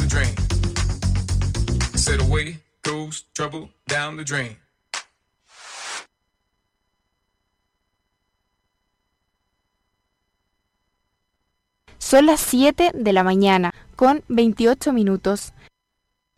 drain. Said away goes trouble down the drain. Son las 7 de la mañana, con 28 minutos.